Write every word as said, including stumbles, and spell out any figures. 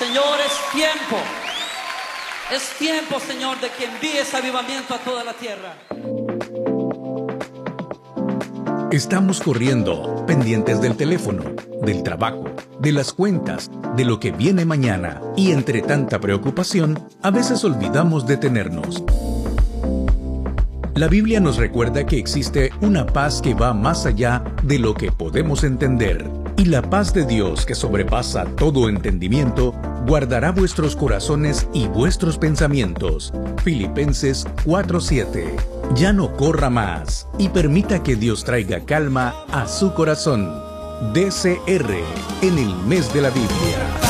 Señor, es tiempo. Es tiempo, Señor, de que envíes avivamiento a toda la tierra. Estamos corriendo, pendientes del teléfono, del trabajo, de las cuentas, de lo que viene mañana. Y entre tanta preocupación, a veces olvidamos detenernos. La Biblia nos recuerda que existe una paz que va más allá de lo que podemos entender. Y la paz de Dios, que sobrepasa todo entendimiento, guardará vuestros corazones y vuestros pensamientos. Filipenses cuatro siete. Ya no corra más y permita que Dios traiga calma a su corazón. D C R, en el mes de la Biblia.